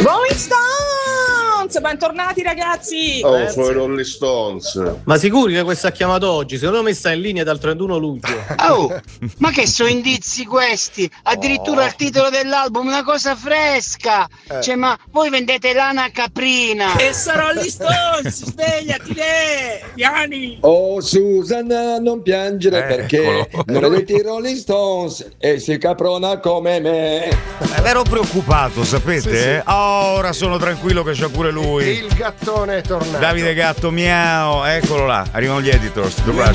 Rolling Stones, bentornati ragazzi. Oh, sono i Rolling Stones. Ma sicuri che questa ha chiamato oggi? Secondo me sta in linea dal 31 luglio. Oh, ma che sono indizi questi? Addirittura il titolo dell'album, una cosa fresca. Cioè, ma voi vendete lana caprina. E sarò Rolling Stones, svegliati Viani. Oh Susan, non piangere perché non vedete i Rolling Stones e si caprona come me. Ero preoccupato, sapete? Sì. Ora sono tranquillo che c'ha pure lui. Il gattone è tornato. Davide Gatto, miau, eccolo là, arrivano gli editors.